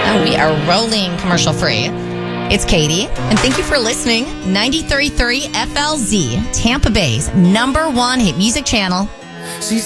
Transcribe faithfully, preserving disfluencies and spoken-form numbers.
And we are rolling commercial free. It's Katie, and thank you for listening. ninety-three point three F L Z, Tampa Bay's number one hit music channel. She's